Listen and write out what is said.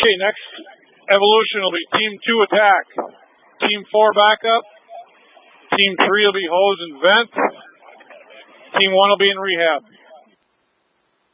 Okay, next evolution will be Team 2 attack. Team 4 backup. Team 3 will be hose and vent. Team 1 will be in rehab.